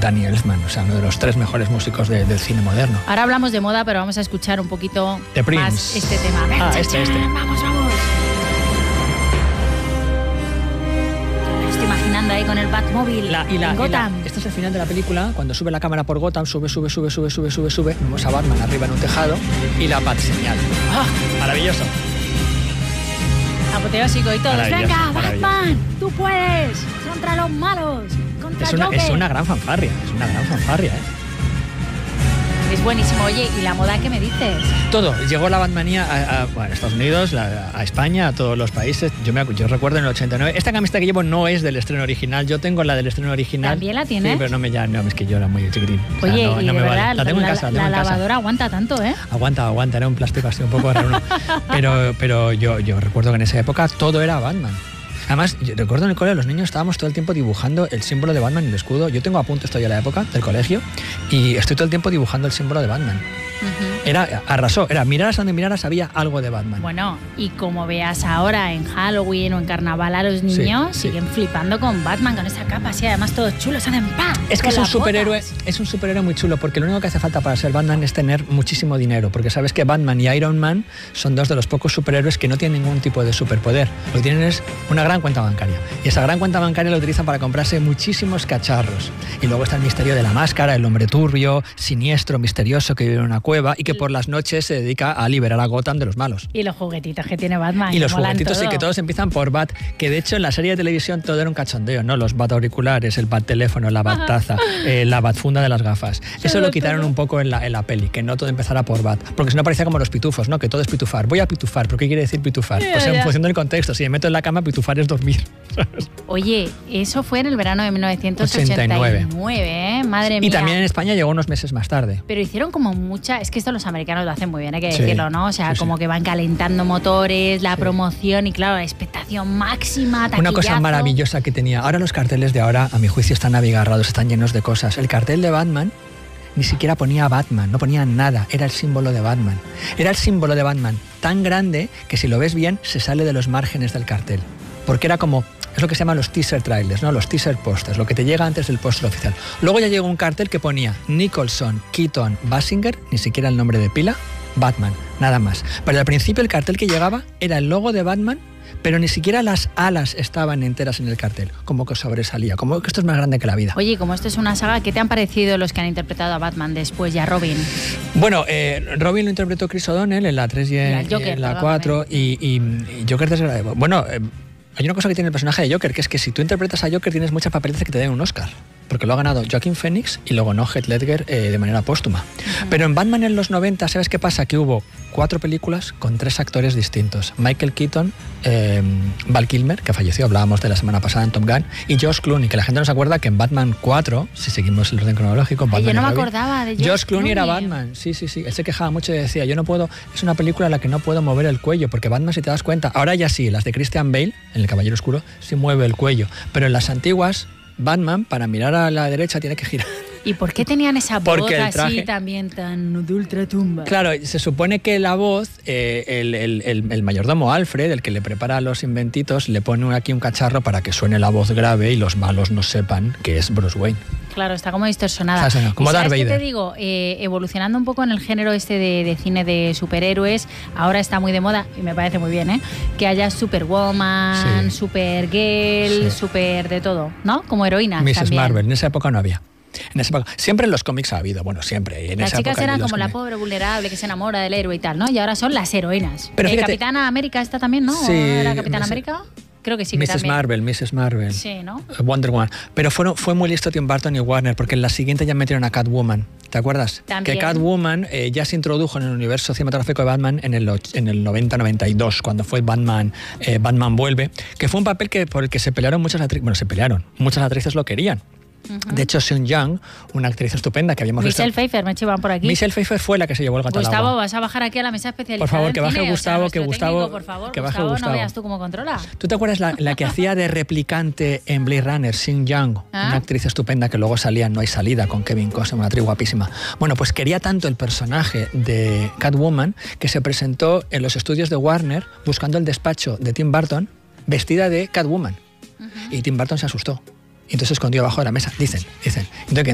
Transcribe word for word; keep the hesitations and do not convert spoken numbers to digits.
Danny Elfman, o sea, uno de los tres mejores músicos de, del cine moderno. Ahora hablamos de moda, pero vamos a escuchar un poquito más este tema. Ah, este, este. Vamos, vamos. Me estoy imaginando ahí con el Batmóvil la, y la, en Gotham. Y la, este es el final de la película, cuando sube la cámara por Gotham, sube, sube, sube, sube, sube, sube, sube, vemos a Batman arriba en un tejado y la Bat señal. ¡Ah! Maravilloso. Apoteósico y todos. Venga, Batman, tú puedes, contra los malos, contra es una, Joker. Es una gran fanfarria, es una gran fanfarria, ¿eh? Es buenísimo. Oye, ¿y la moda qué me dices? Todo. Llegó la Batmanía a, a, bueno, a Estados Unidos, la, a España, a todos los países. Yo, me, yo recuerdo en el ochenta y nueve. Esta camiseta que llevo no es del estreno original. Yo tengo la del estreno original. ¿También la tienes? Sí, pero no me ya, no, es que yo era muy chiquitín. Oye, o sea, no, y no de me verdad, vale. La tengo la, en casa. La, la la lavadora casa. aguanta tanto, ¿eh? Aguanta, aguanta. Era un plástico así un poco raro. pero pero yo, yo recuerdo que en esa época todo era Batman. Además, yo recuerdo en el colegio los niños estábamos todo el tiempo dibujando el símbolo de Batman y el escudo. Yo tengo apuntes todavía de la época del colegio y estoy todo el tiempo dibujando el símbolo de Batman. Uh-huh. Era, arrasó, era miraras donde miraras había algo de Batman. Bueno, y como veas ahora en Halloween o en Carnaval a los niños, sí, siguen sí. flipando con Batman, con esa capa así, además todos chulos, hacen ¡pam! Es que es un superhéroe, es un superhéroe muy chulo, porque lo único que hace falta para ser Batman es tener muchísimo dinero, porque sabes que Batman y Iron Man son dos de los pocos superhéroes que no tienen ningún tipo de superpoder. Lo que tienen es una gran cuenta bancaria, y esa gran cuenta bancaria la utilizan para comprarse muchísimos cacharros. Y luego está el misterio de la máscara, el hombre turbio, siniestro, misterioso, que vive en una cueva y que por las noches se dedica a liberar a Gotham de los malos. Y los juguetitos que tiene Batman. Y los juguetitos, todo. sí, que todos empiezan por Bat, que de hecho en la serie de televisión todo era un cachondeo, ¿no? Los Bat auriculares, el Bat teléfono, la Bat taza, eh, la Bat funda de las gafas. Eso lo quitaron todo un poco en la, en la peli, que no todo empezara por Bat, porque si no parecía como los pitufos, ¿no? Que todo es pitufar. Voy a pitufar, ¿pero qué quiere decir pitufar? Yeah, pues en yeah. función del contexto, si me meto en la cama, pitufar es dormir. Oye, eso fue en el verano de mil novecientos ochenta y nueve, ¿eh? Madre mía. Y también en España llegó unos meses más tarde. Pero hicieron como mucha... Es que esto los americanos lo hacen muy bien, hay que sí, decirlo, ¿no? O sea, sí, como sí. que van calentando motores, la sí. promoción y, claro, la expectación máxima, taquillazo. Una cosa maravillosa que tenía. Ahora los carteles de ahora, a mi juicio, están abigarrados, están llenos de cosas. El cartel de Batman ni siquiera ponía Batman, no ponía nada, era el símbolo de Batman. Era el símbolo de Batman tan grande que si lo ves bien se sale de los márgenes del cartel. Porque era como... Es lo que se llaman los teaser trailers, ¿no? Los teaser posters, lo que te llega antes del póster oficial. Luego ya llegó un cartel que ponía Nicholson, Keaton, Basinger, ni siquiera el nombre de pila, Batman, nada más. Pero al principio el cartel que llegaba era el logo de Batman, pero ni siquiera las alas estaban enteras en el cartel, como que sobresalía, como que esto es más grande que la vida. Oye, como esto es una saga, ¿qué te han parecido los que han interpretado a Batman después y a Robin? Bueno, eh, Robin lo interpretó Chris O'Donnell en la tres y en, y Joker, en la cuatro, y, y, y Joker desde... Bueno... Eh, hay una cosa que tiene el personaje de Joker, que es que si tú interpretas a Joker tienes muchas papeletas que te den un Oscar, porque lo ha ganado Joaquin Phoenix y luego no Heath Ledger eh, de manera póstuma. Uh-huh. Pero en Batman en los noventa, ¿sabes qué pasa? Que hubo cuatro películas con tres actores distintos. Michael Keaton, eh, Val Kilmer, que falleció, hablábamos de la semana pasada en Top Gun, y George Clooney, que la gente no se acuerda que en Batman cuatro, si seguimos el orden cronológico, Batman Ay, yo no me Robin, acordaba de George, George Clooney, Clooney era Batman, sí, sí, sí. Él se quejaba mucho y decía, yo no puedo, es una película en la que no puedo mover el cuello, porque Batman, si te das cuenta, ahora ya sí, las de Christian Bale, en El Caballero Oscuro, sí mueve el cuello, pero en las antiguas, Batman, para mirar a la derecha, tiene que girar. ¿Y por qué tenían esa voz traje, así también tan de ultratumba? Claro, se supone que la voz, eh, el, el, el, el mayordomo Alfred, el que le prepara los inventitos, le pone aquí un cacharro para que suene la voz grave y los malos no sepan que es Bruce Wayne. Claro, está como distorsionada. O sea, como Darth Vader. ¿Sabes qué te digo? Eh, evolucionando un poco en el género este de, de cine de superhéroes, ahora está muy de moda, y me parece muy bien, ¿eh? Que haya Superwoman, sí. Supergirl, sí. Super de todo, ¿no? Como heroínas missus también. Marvel, en esa época no había. En esa época, siempre en los cómics ha habido, bueno, siempre. En las esa chicas época eran como cómics. la pobre vulnerable que se enamora del héroe y tal, ¿no? Y ahora son las heroínas. Pero fíjate, eh, Capitana América esta también, ¿no? Sí, ¿Era Capitana missus América? Creo que sí. missus Que Marvel, missus Marvel. Sí, ¿no? Wonder Woman. Pero fueron, fue muy listo Tim Burton y Warner, porque en la siguiente ya metieron a Catwoman. ¿Te acuerdas? También. Que Catwoman eh, ya se introdujo en el universo cinematográfico de Batman en el, en el noventa noventa y dos, cuando fue Batman, eh, Batman Vuelve, que fue un papel que, por el que se pelearon muchas actrices. Bueno, se pelearon. Muchas actrices lo querían. Uh-huh. De hecho, Seung Young, una actriz estupenda que habíamos Michelle visto... Pfeiffer, me chivan por aquí. Michelle Pfeiffer fue la que se llevó el gato al agua. Gustavo, vas a bajar aquí a la mesa especializada. Por favor, que baje cine, Gustavo, o sea, que Gustavo... Técnico, por favor, que baje Gustavo, Gustavo. No veas tú cómo controla. ¿Tú te acuerdas la, la que hacía de replicante en Blade Runner, Seung Young? ¿Ah? Una actriz estupenda que luego salía en No hay salida con Kevin Costner, una actriz guapísima. Bueno, pues quería tanto el personaje de Catwoman que se presentó en los estudios de Warner buscando el despacho de Tim Burton vestida de Catwoman. Uh-huh. Y Tim Burton se asustó. Y entonces se escondió abajo de la mesa. Dicen, dicen. Entonces,